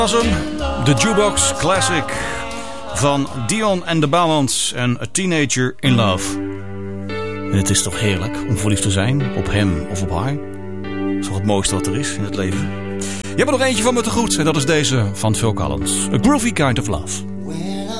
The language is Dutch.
Dat was hem, de Jukebox Classic van Dion and the Balance en A Teenager in Love. En het is toch heerlijk om verliefd te zijn op hem of op haar. Dat is toch het mooiste wat er is in het leven. Je hebt er nog eentje van me te goed en dat is deze van Phil Collins. A Groovy Kind of Love.